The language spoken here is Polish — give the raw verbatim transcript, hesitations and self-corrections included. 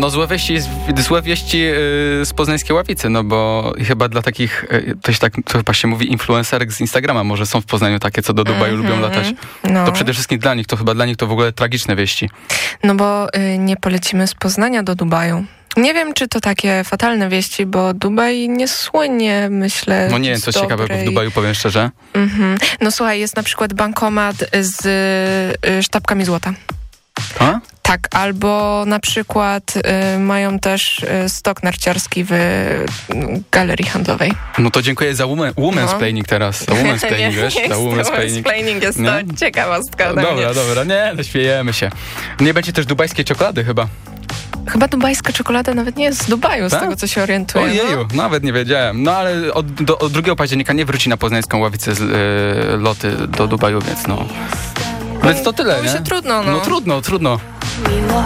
No złe wieści, złe wieści yy, z poznańskiej Ławicy, no bo chyba dla takich, yy, to się tak to chyba się mówi, influencerek z Instagrama może są w Poznaniu takie, co do Dubaju mm-hmm. lubią latać. No. To przede wszystkim dla nich, to chyba dla nich to w ogóle tragiczne wieści. No bo yy, nie polecimy z Poznania do Dubaju. Nie wiem, czy to takie fatalne wieści, bo Dubaj nie słynie, myślę. No nie wiem, co dobrej... ciekawe, bo w Dubaju, powiem szczerze. Mm-hmm. No słuchaj, jest na przykład bankomat z y, sztabkami złota. A? Tak, albo na przykład y, mają też y, stok narciarski w y, galerii handlowej. No to dziękuję za woman, womansplaining no. teraz. To womansplaining, wiesz? Nie, to womansplaining. womansplaining jest nie? to ciekawostka. Dobra, mnie. dobra, nie, no śmiejemy się. Nie będzie też dubajskiej czekolady chyba. Chyba dubajska czekolada nawet nie jest z Dubaju, tak? z tego co się orientuję. Ojeju, no? Nawet nie wiedziałem. No ale od, do, od drugiego października nie wróci na poznańską Ławicę z, y, loty do Dubaju, więc no... Więc to tyle, to nie? się trudno, no. No trudno, trudno.